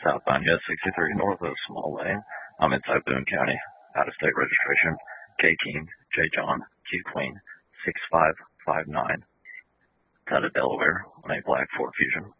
southbound US 63 north of Small Lane. I'm inside Boone County. Out of state registration. K King, J John, Q Queen, 6559. It's out of Delaware on a black Ford Fusion.